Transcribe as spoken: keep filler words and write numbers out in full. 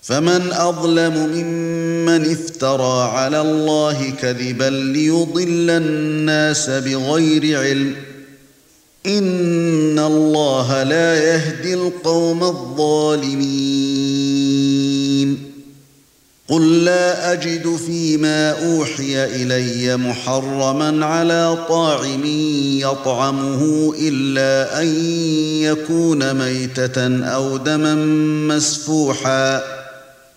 فمن أظلم ممن افترى على الله كذبا ليضل الناس بغير علم إن الله لا يهدي القوم الظالمين قل لا أجد فيما أوحي إلي محرما على طاعم يطعمه إلا أن يكون ميتة أو دما مسفوحا